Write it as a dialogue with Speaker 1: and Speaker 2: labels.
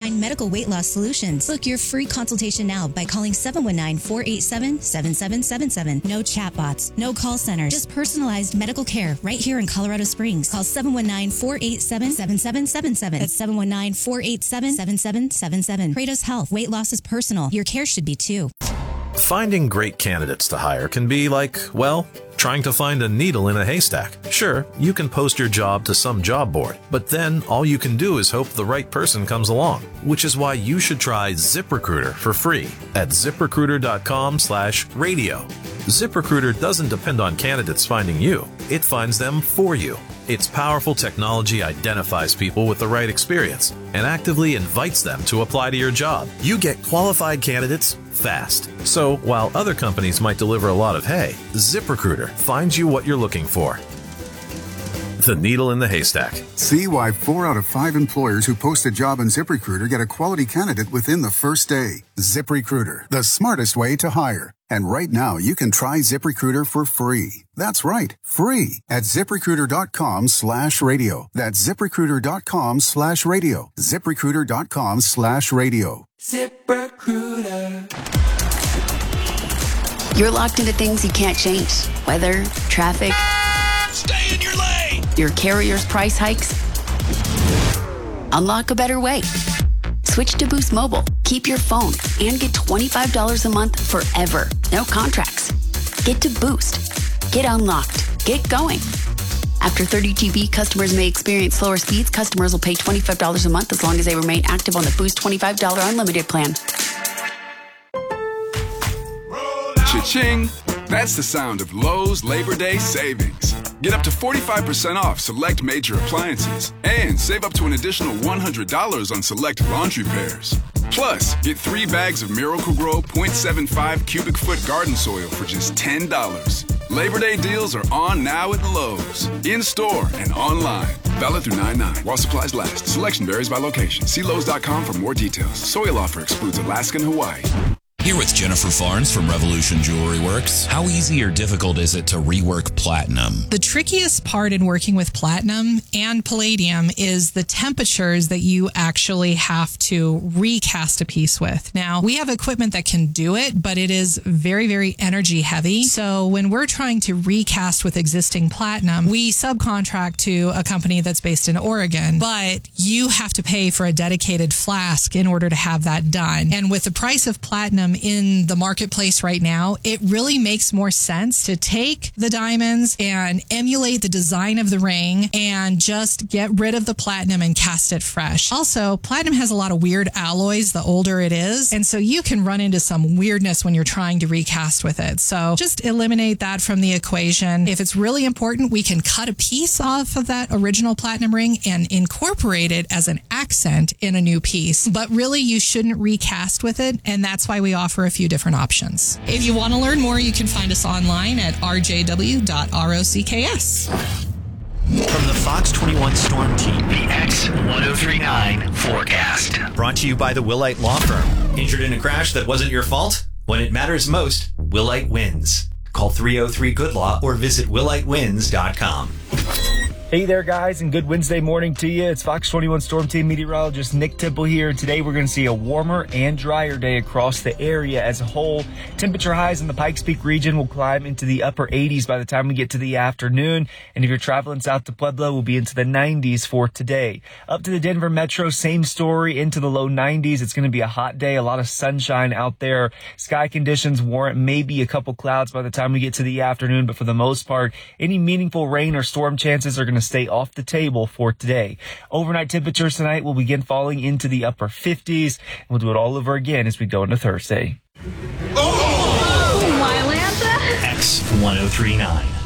Speaker 1: behind medical weight loss solutions. Book your free consultation now by calling 719-487-7777. No chatbots, no call centers, just personalized medical care right here in Colorado Springs. Call 719-487-7777. That's 719-487-7777. Kratos Health. Weight loss is personal. Your care should be too.
Speaker 2: Finding great candidates to hire can be like, well, trying to find a needle in a haystack. Sure, you can post your job to some job board, but then all you can do is hope the right person comes along, which is why you should try ZipRecruiter for free at ZipRecruiter.com/radio. ZipRecruiter doesn't depend on candidates finding you. It finds them for you. Its powerful technology identifies people with the right experience and actively invites them to apply to your job. You get qualified candidates fast. So while other companies might deliver a lot of hay, ZipRecruiter finds you what you're looking for. The needle in the haystack.
Speaker 3: See why 4 out of 5 employers who post a job on ZipRecruiter get a quality candidate within the first day. ZipRecruiter, the smartest way to hire. And right now, you can try ZipRecruiter for free. That's right, free at ZipRecruiter.com/radio. That's ZipRecruiter.com/radio. ZipRecruiter.com/radio.
Speaker 4: ZipRecruiter.
Speaker 5: You're locked into things you can't change. Weather, traffic.
Speaker 4: Stay in your lane.
Speaker 5: Your carrier's price hikes. Unlock a better way. Switch to Boost Mobile. Keep your phone and get $25 a month forever. No contracts. Get to Boost. Get unlocked. Get going. After 30 GB, customers may experience slower speeds. Customers will pay $25 a month as long as they remain active on the Boost $25 unlimited plan.
Speaker 6: Cha-ching! That's the sound of Lowe's Labor Day savings. Get up to 45% off select major appliances and save up to an additional $100 on select laundry pairs. Plus, get 3 bags of Miracle-Gro 0.75 cubic foot garden soil for just $10. Labor Day deals are on now at Lowe's, in-store and online. Valid through 9/9 while supplies last. Selection varies by location. See Lowe's.com for more details. Soil offer excludes Alaska and Hawaii.
Speaker 7: Here with Jennifer Farnes from Revolution Jewelry Works. How easy or difficult is it to rework platinum?
Speaker 8: The trickiest part in working with platinum and palladium is the temperatures that you actually have to recast a piece with. Now, we have equipment that can do it, but it is very, very energy heavy. So when we're trying to recast with existing platinum, we subcontract to a company that's based in Oregon, but you have to pay for a dedicated flask in order to have that done. And with the price of platinum in the marketplace right now, it really makes more sense to take the diamonds and emulate the design of the ring and just get rid of the platinum and cast it fresh. Also, platinum has a lot of weird alloys the older it is, and so you can run into some weirdness when you're trying to recast with it. So just eliminate that from the equation. If it's really important, we can cut a piece off of that original platinum ring and incorporate it as an accent in a new piece. But really, you shouldn't recast with it, and that's why we offer a few different options. If you want to learn more, you can find us online at rjw.rocks.
Speaker 9: From the Fox 21 Storm Team, the X1039 forecast. Brought to you by the Willite Law Firm. Injured in a crash that wasn't your fault? When it matters most, Willite wins. Call 303-GOOD-LAW or visit willitewins.com.
Speaker 10: Hey there, guys, and good Wednesday morning to you. It's Fox 21 Storm Team meteorologist Nick Temple here. Today, we're going to see a warmer and drier day across the area as a whole. Temperature highs in the Pikes Peak region will climb into the upper 80s by the time we get to the afternoon. And if you're traveling south to Pueblo, we'll be into the 90s for today. Up to the Denver metro, same story, into the low 90s. It's going to be a hot day, a lot of sunshine out there. Sky conditions warrant maybe a couple clouds by the time we get to the afternoon, but for the most part, any meaningful rain or storm chances are going to stay off the table for today. Overnight temperatures tonight will begin falling into the upper 50s. We'll do it all over again as we go into Thursday.
Speaker 4: Oh, Mylanta!
Speaker 9: X1039.